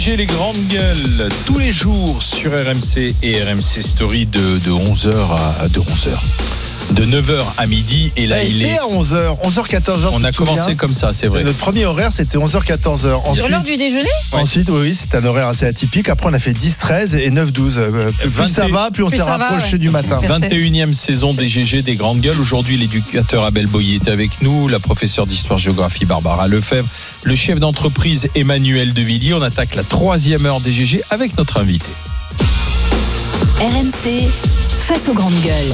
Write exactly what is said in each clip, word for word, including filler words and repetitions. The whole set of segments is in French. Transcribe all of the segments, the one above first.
J'ai les grandes gueules tous les jours sur R M C et R M C Story de, de onze heures à de onze heures. De neuf heures à midi et ça là il est à onze heures, onze heures quatorze heures. On a commencé comme ça, c'est vrai. Notre premier horaire c'était onze heures quatorze heures. Sur l'heure du déjeuner ? Ensuite, oui, oui, c'est un horaire assez atypique. Après, on a fait dix treize et neuf douze. Plus vingt ça va, plus on plus s'est ça va, rapproché ouais. du matin. vingt et unième saison des G G des grandes gueules. Aujourd'hui, l'éducateur Abel Boyer est avec nous, la professeure d'histoire-géographie Barbara Lefebvre, le chef d'entreprise Emmanuel Devilliers. On attaque la troisième heure des G G avec notre invité. R M C, face aux grandes gueules.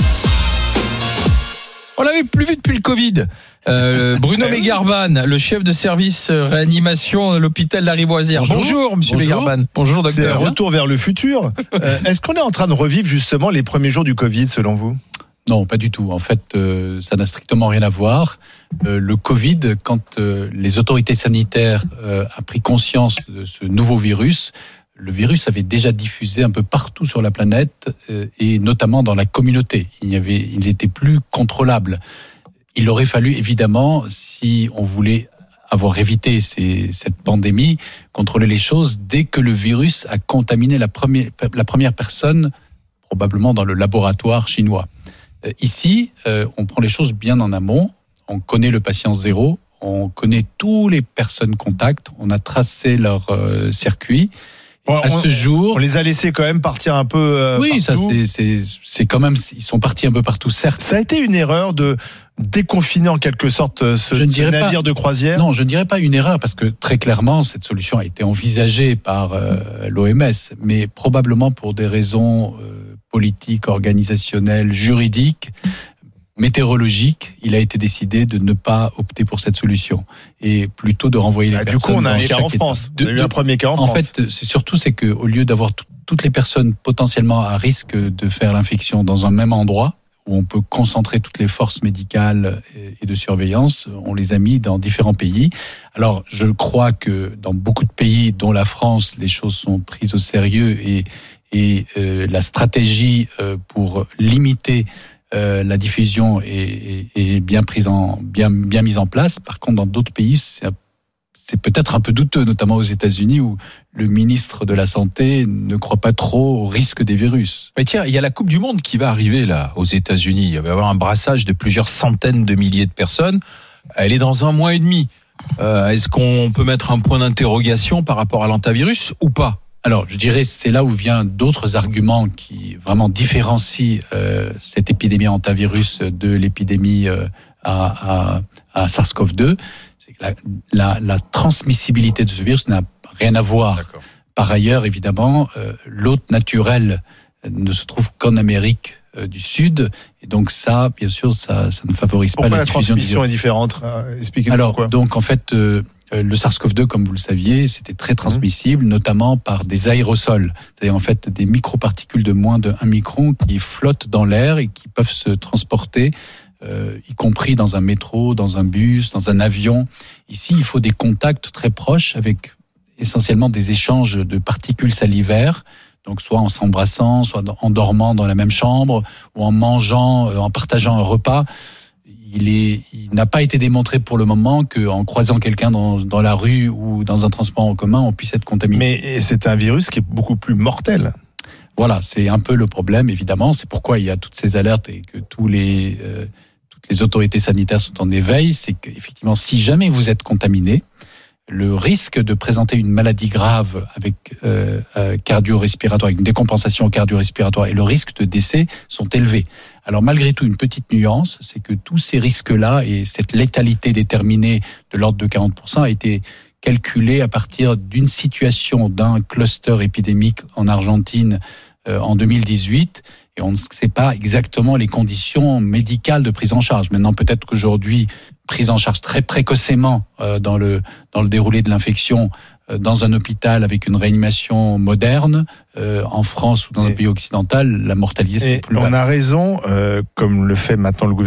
On l'avait plus vu depuis le Covid. Euh, Bruno Mégarban, le chef de service réanimation à l'hôpital Larivoisière. Bonjour, Bonjour Monsieur Bonjour. Mégarban. Bonjour docteur. C'est un retour vers le futur. Euh, est-ce qu'on est en train de revivre justement les premiers jours du Covid selon vous ? Non, pas du tout. En fait, euh, ça n'a strictement rien à voir. Euh, le Covid, quand euh, les autorités sanitaires euh, ont pris conscience de ce nouveau virus, le virus avait déjà diffusé un peu partout sur la planète euh, et notamment dans la communauté. Il y avait, il n'était plus contrôlable. Il aurait fallu évidemment, si on voulait avoir évité ces, cette pandémie, contrôler les choses dès que le virus a contaminé la première, la première personne, probablement dans le laboratoire chinois. Euh, ici, euh, on prend les choses bien en amont. On connaît le patient zéro, on connaît tous les personnes contacts, on a tracé leur euh, circuit. Bon, à on, ce jour, on les a laissés quand même partir un peu. Euh, oui, partout. ça c'est, c'est, c'est quand même, ils sont partis un peu partout, certes. Ça a été une erreur de déconfiner en quelque sorte ce, Je ne ce dirais navire pas, de croisière. Non, je ne dirais pas une erreur parce que très clairement cette solution a été envisagée par euh, l'O M S, mais probablement pour des raisons euh, politiques, organisationnelles, juridiques, météorologiques, il a été décidé de ne pas opter pour cette solution et plutôt de renvoyer les Ah, personnes. du coup, on a un dans cas chaque en France. état. On a eu un premier cas en, En France. fait, c'est surtout c'est que au lieu d'avoir t- toutes les personnes potentiellement à risque de faire l'infection dans un même endroit où on peut concentrer toutes les forces médicales et de surveillance, on les a mis dans différents pays. Alors, je crois que dans beaucoup de pays, dont la France, les choses sont prises au sérieux et, et euh, la stratégie euh, pour limiter Euh, la diffusion est, est, est bien prise en bien bien mise en place. Par contre, dans d'autres pays, c'est, c'est peut-être un peu douteux, notamment aux États-Unis, où le ministre de la Santé ne croit pas trop au risque des virus. Mais tiens, il y a la Coupe du Monde qui va arriver là aux États-Unis. Il va y avoir un brassage de plusieurs centaines de milliers de personnes. Elle est dans un mois et demi. Euh, est-ce qu'on peut mettre un point d'interrogation par rapport à l'hantavirus ou pas ? Alors, je dirais, c'est là où viennent d'autres arguments qui vraiment différencient euh, cette épidémie hantavirus de l'épidémie euh, à, à, à SARS-C o V deux. C'est que la, la, la transmissibilité de ce virus n'a rien à voir. D'accord. Par ailleurs, évidemment, euh, l'hôte naturel ne se trouve qu'en Amérique euh, du Sud. Et donc ça, bien sûr, ça, ça ne favorise Pourquoi pas la, la diffusion du transmission virus. est différente euh, Expliquez-nous Alors, pourquoi. donc en fait... Euh, Le SARS-C o V deux, comme vous le saviez, c'était très transmissible, mmh. notamment par des aérosols, c'est-à-dire en fait des microparticules de moins de un micron qui flottent dans l'air et qui peuvent se transporter, euh, y compris dans un métro, dans un bus, dans un avion. Ici, il faut des contacts très proches avec essentiellement des échanges de particules salivaires, donc soit en s'embrassant, soit en dormant dans la même chambre, ou en mangeant, en partageant un repas. Il, est, il n'a pas été démontré pour le moment qu'en croisant quelqu'un dans, dans la rue ou dans un transport en commun, on puisse être contaminé. Mais c'est un virus qui est beaucoup plus mortel. Voilà, c'est un peu le problème, évidemment. C'est pourquoi il y a toutes ces alertes et que tous les, euh, toutes les autorités sanitaires sont en éveil. C'est qu'effectivement, si jamais vous êtes contaminé, le risque de présenter une maladie grave avec euh, euh, cardio-respiratoire, avec une décompensation cardio-respiratoire et le risque de décès sont élevés. Alors malgré tout, une petite nuance, c'est que tous ces risques-là et cette létalité déterminée de l'ordre de quarante pour cent a été calculée à partir d'une situation d'un cluster épidémique en Argentine euh, en deux mille dix-huit. Et on ne sait pas exactement les conditions médicales de prise en charge. Maintenant, peut-être qu'aujourd'hui, prise en charge très précocement euh, dans le dans le déroulé de l'infection euh, dans un hôpital avec une réanimation moderne euh, en France ou dans et, un pays occidental, la mortalité c'est plus bas. On a raison, euh, comme le fait maintenant le gouvernement.